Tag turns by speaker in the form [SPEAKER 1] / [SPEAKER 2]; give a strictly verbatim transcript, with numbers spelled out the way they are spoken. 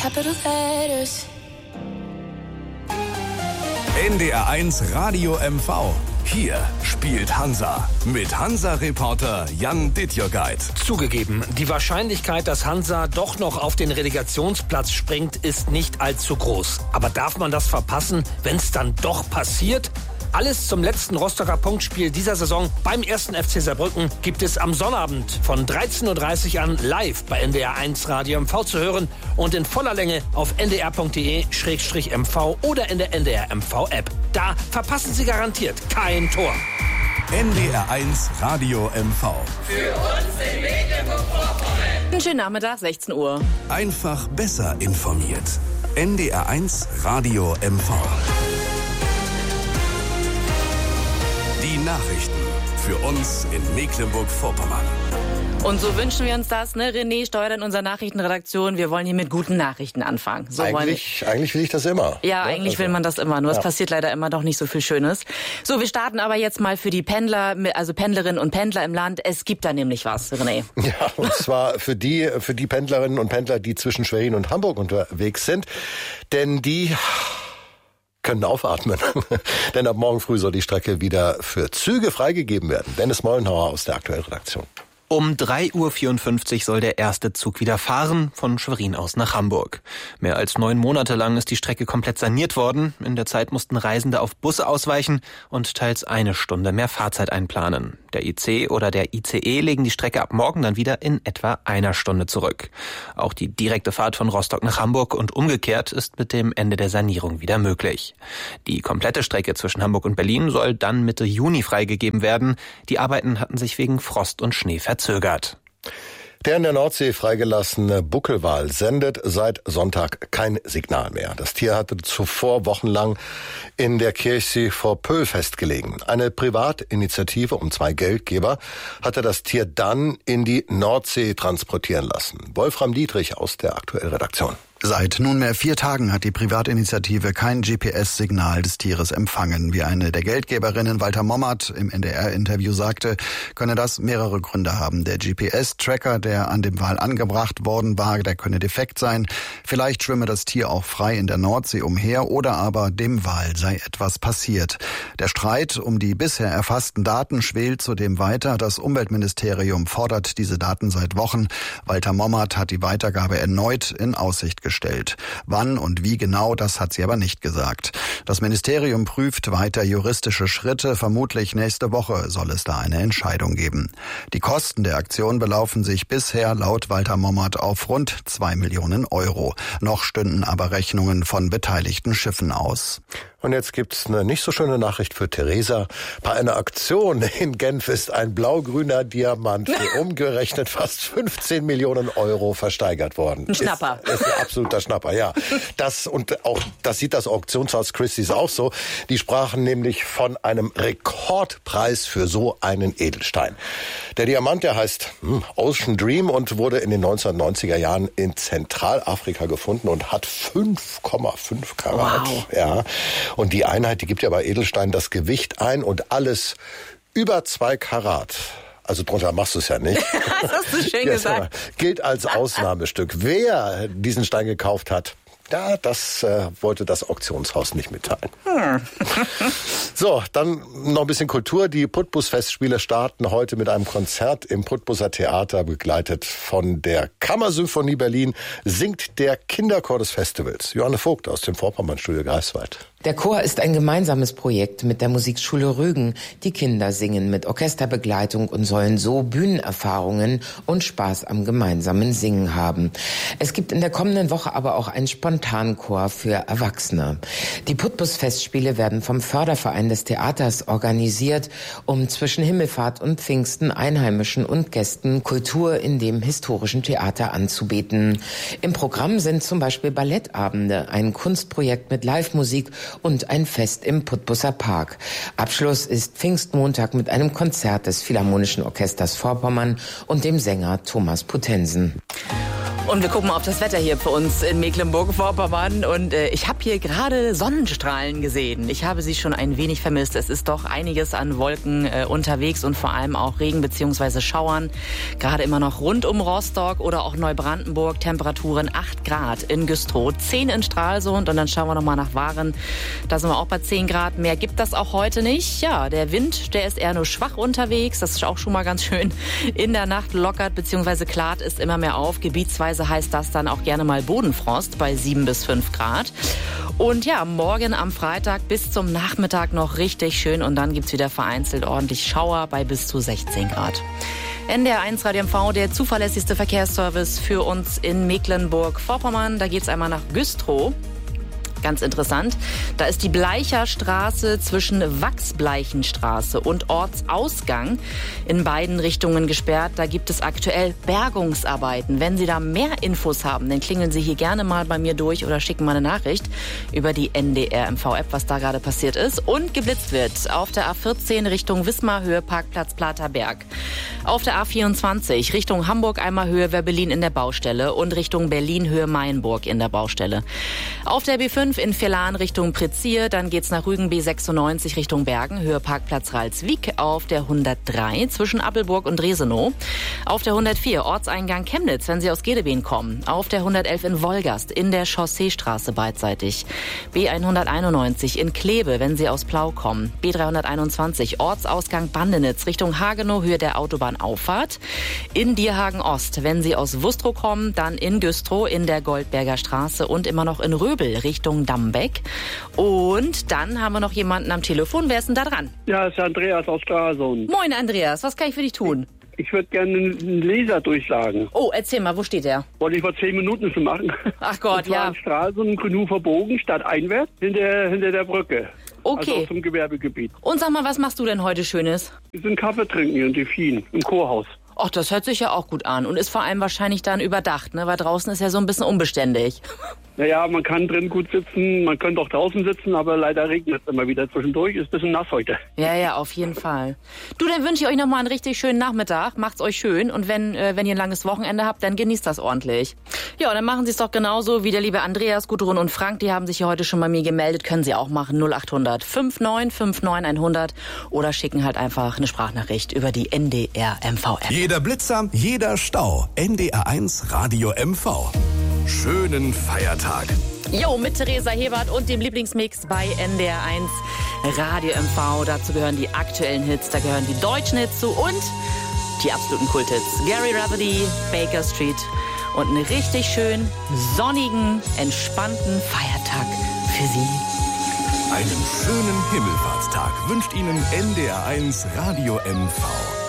[SPEAKER 1] capital letters.
[SPEAKER 2] N D R eins Radio M V. Hier spielt Hansa mit Hansa-Reporter Jan Dittjörgeit.
[SPEAKER 3] Zugegeben, die Wahrscheinlichkeit, dass Hansa doch noch auf den Relegationsplatz springt, ist nicht allzu groß. Aber darf man das verpassen, wenn es dann doch passiert? Alles zum letzten Rostocker Punktspiel dieser Saison beim ersten F C Saarbrücken gibt es am Sonnabend von dreizehn Uhr dreißig an live bei N D R eins Radio M V zu hören und in voller Länge auf n d r punkt d e slash m v oder in der N D R M V App. Da verpassen Sie garantiert kein Tor.
[SPEAKER 2] N D R eins Radio M V.
[SPEAKER 4] Für uns in Mecklenburg-Vorpommern.
[SPEAKER 5] Schönen Nachmittag, sechzehn Uhr.
[SPEAKER 2] Einfach besser informiert. N D R eins Radio M V. Die Nachrichten für uns in Mecklenburg-Vorpommern.
[SPEAKER 5] Und so wünschen wir uns das, ne? René steuert in unserer Nachrichtenredaktion. Wir wollen hier mit guten Nachrichten anfangen. So
[SPEAKER 6] eigentlich, wir... eigentlich will ich das immer.
[SPEAKER 5] Ja, ja eigentlich also, will man das immer. Nur ja. Es passiert leider immer doch nicht so viel Schönes. So, wir starten aber jetzt mal für die Pendler, also Pendlerinnen und Pendler im Land. Es gibt da nämlich was, René.
[SPEAKER 6] Ja, und zwar für die, für die Pendlerinnen und Pendler, die zwischen Schwerin und Hamburg unterwegs sind. Denn die... können aufatmen. Denn ab morgen früh soll die Strecke wieder für Züge freigegeben werden. Dennis Mollenhauer aus der aktuellen Redaktion.
[SPEAKER 7] Um drei Uhr vierundfünfzig soll der erste Zug wieder fahren, von Schwerin aus nach Hamburg. Mehr als neun Monate lang ist die Strecke komplett saniert worden. In der Zeit mussten Reisende auf Busse ausweichen und teils eine Stunde mehr Fahrzeit einplanen. Der I C oder der I C E legen die Strecke ab morgen dann wieder in etwa einer Stunde zurück. Auch die direkte Fahrt von Rostock nach Hamburg und umgekehrt ist mit dem Ende der Sanierung wieder möglich. Die komplette Strecke zwischen Hamburg und Berlin soll dann Mitte Juni freigegeben werden. Die Arbeiten hatten sich wegen Frost und Schnee verzögert.
[SPEAKER 6] Der in der Nordsee freigelassene Buckelwal sendet seit Sonntag kein Signal mehr. Das Tier hatte zuvor wochenlang in der Kirchsee vor Pöhl festgelegen. Eine Privatinitiative um zwei Geldgeber hatte das Tier dann in die Nordsee transportieren lassen. Wolfram Dietrich aus der aktuellen Redaktion.
[SPEAKER 8] Seit nunmehr vier Tagen hat die Privatinitiative kein G P S-Signal des Tieres empfangen. Wie eine der Geldgeberinnen, Walter Mommert, im N D R-Interview sagte, könne das mehrere Gründe haben. Der G P S-Tracker, der an dem Wal angebracht worden war, der könne defekt sein. Vielleicht schwimme das Tier auch frei in der Nordsee umher oder aber dem Wal sei etwas passiert. Der Streit um die bisher erfassten Daten schwelt zudem weiter. Das Umweltministerium fordert diese Daten seit Wochen. Walter Mommert hat die Weitergabe erneut in Aussicht gestellt. Wann und wie genau, das hat sie aber nicht gesagt. Das Ministerium prüft weiter juristische Schritte. Vermutlich nächste Woche soll es da eine Entscheidung geben. Die Kosten der Aktion belaufen sich bisher laut Walter Mommert auf rund zwei Millionen Euro. Noch stünden aber Rechnungen von beteiligten Schiffen aus.
[SPEAKER 6] Und jetzt gibt's eine nicht so schöne Nachricht für Theresa. Bei einer Aktion in Genf ist ein blau-grüner Diamant für umgerechnet fast fünfzehn Millionen Euro versteigert worden.
[SPEAKER 5] Ein Schnapper.
[SPEAKER 6] Ist, ist ein absoluter Schnapper, ja. Das und auch das sieht das Auktionshaus Christie's auch so. Die sprachen nämlich von einem Rekordpreis für so einen Edelstein. Der Diamant, der heißt hm, Ocean Dream und wurde in den neunzehnhundertneunziger Jahren in Zentralafrika gefunden und hat fünf Komma fünf Karat. Wow. Ja. Und die Einheit, die gibt ja bei Edelsteinen das Gewicht ein und alles über zwei Karat. Also drunter machst du es ja nicht.
[SPEAKER 5] Das hast du schön
[SPEAKER 6] ja,
[SPEAKER 5] gesagt.
[SPEAKER 6] Gilt als Ausnahmestück. Wer diesen Stein gekauft hat, ja, das äh, wollte das Auktionshaus nicht mitteilen. Hm. So, dann noch ein bisschen Kultur. Die Putbus-Festspiele starten heute mit einem Konzert im Putbuser Theater, begleitet von der Kammersymphonie Berlin, singt der Kinderchor des Festivals. Johanne Vogt aus dem Vorpommernstudio Greifswald.
[SPEAKER 9] Der Chor ist ein gemeinsames Projekt mit der Musikschule Rügen. Die Kinder singen mit Orchesterbegleitung und sollen so Bühnenerfahrungen und Spaß am gemeinsamen Singen haben. Es gibt in der kommenden Woche aber auch einen Spontanchor für Erwachsene. Die Putbus-Festspiele werden vom Förderverein des Theaters organisiert, um zwischen Himmelfahrt und Pfingsten Einheimischen und Gästen Kultur in dem historischen Theater anzubieten. Im Programm sind zum Beispiel Ballettabende, ein Kunstprojekt mit Live-Musik und ein Fest im Putbusser Park. Abschluss ist Pfingstmontag mit einem Konzert des Philharmonischen Orchesters Vorpommern und dem Sänger Thomas Putensen.
[SPEAKER 5] Und wir gucken mal auf das Wetter hier für uns in Mecklenburg-Vorpommern. Und äh, ich habe hier gerade Sonnenstrahlen gesehen. Ich habe sie schon ein wenig vermisst. Es ist doch einiges an Wolken äh, unterwegs und vor allem auch Regen bzw. Schauern. Gerade immer noch rund um Rostock oder auch Neubrandenburg. Temperaturen acht Grad in Güstrow, zehn in Stralsund. Und dann schauen wir nochmal nach Waren. Da sind wir auch bei zehn Grad. Mehr gibt das auch heute nicht. Ja, der Wind, der ist eher nur schwach unterwegs. Das ist auch schon mal ganz schön. In der Nacht lockert bzw. klart es immer mehr auf. Gebietsweise heißt das dann auch gerne mal Bodenfrost bei sieben bis fünf Grad. Und ja, morgen am Freitag bis zum Nachmittag noch richtig schön und dann gibt's wieder vereinzelt ordentlich Schauer bei bis zu sechzehn Grad. N D R eins Radio M V, der zuverlässigste Verkehrsservice für uns in Mecklenburg-Vorpommern. Da geht's einmal nach Güstrow. Ganz interessant. Da ist die Bleicherstraße zwischen Wachsbleichenstraße und Ortsausgang in beiden Richtungen gesperrt. Da gibt es aktuell Bergungsarbeiten. Wenn Sie da mehr Infos haben, dann klingeln Sie hier gerne mal bei mir durch oder schicken mal eine Nachricht über die N D R M V-App, was da gerade passiert ist. Und geblitzt wird auf der A vierzehn Richtung Wismar-Höhe, Parkplatz Platerberg. Auf der A vierundzwanzig Richtung Hamburg einmal Höhe Werbelin in der Baustelle und Richtung Berlin Höhe Meienburg in der Baustelle. Auf der B fünf in Vierlan Richtung Prizier, dann geht's nach Rügen B sechsundneunzig Richtung Bergen, Höhe Parkplatz Ralswiek auf der hundertdrei zwischen Appelburg und Dresenow. Auf der hundertvier Ortseingang Chemnitz, wenn Sie aus Gedebeen kommen. Auf der hundertelf in Wolgast in der Chausseestraße beidseitig. B hunderteinundneunzig in Kleve, wenn Sie aus Plau kommen. B dreihunderteinundzwanzig Ortsausgang Bandenitz Richtung Hagenow, Höhe der Autobahnauffahrt. In Dierhagen Ost, wenn Sie aus Wustrow kommen, dann in Güstrow in der Goldberger Straße und immer noch in Röbel Richtung Dambeck. Und dann haben wir noch jemanden am Telefon. Wer ist denn da dran?
[SPEAKER 1] Ja, es ist Andreas aus Stralsund.
[SPEAKER 5] Moin Andreas, was kann ich für dich tun?
[SPEAKER 1] Ich würde gerne einen Leser durchsagen.
[SPEAKER 5] Oh, erzähl mal, wo steht der?
[SPEAKER 1] Wollte ich vor zehn Minuten schon machen.
[SPEAKER 5] Ach Gott, ja.
[SPEAKER 1] In Stralsund, genug verbogen, stadteinwärts, hinter, hinter der Brücke.
[SPEAKER 5] Okay.
[SPEAKER 1] Also zum Gewerbegebiet.
[SPEAKER 5] Und sag mal, was machst du denn heute Schönes?
[SPEAKER 1] Wir sind Kaffee trinken in Delfin, im Kurhaus.
[SPEAKER 5] Ach, das hört sich ja auch gut an und ist vor allem wahrscheinlich dann überdacht, ne? Weil draußen ist ja so ein bisschen unbeständig.
[SPEAKER 1] Naja, man kann drin gut sitzen, man könnte auch draußen sitzen, aber leider regnet es immer wieder zwischendurch. Ist ein bisschen nass heute.
[SPEAKER 5] Ja, ja, auf jeden Fall. Du, dann wünsche ich euch nochmal einen richtig schönen Nachmittag. Macht's euch schön und wenn, äh, wenn ihr ein langes Wochenende habt, dann genießt das ordentlich. Ja, und dann machen Sie es doch genauso wie der liebe Andreas, Gudrun und Frank. Die haben sich hier heute schon bei mir gemeldet. Können Sie auch machen. null acht hundert neunundfünfzig neunundfünfzig hundert oder schicken halt einfach eine Sprachnachricht über die N D R M V-App.
[SPEAKER 2] Jeder Blitzer, jeder Stau. N D R eins Radio M V. Schönen Feiertag.
[SPEAKER 5] Jo, mit Theresa Hebert und dem Lieblingsmix bei N D R eins Radio M V. Dazu gehören die aktuellen Hits, da gehören die deutschen Hits zu und die absoluten Kulthits. Gary Rafferty, Baker Street und einen richtig schön sonnigen, entspannten Feiertag für Sie.
[SPEAKER 2] Einen schönen Himmelfahrtstag wünscht Ihnen N D R eins Radio M V.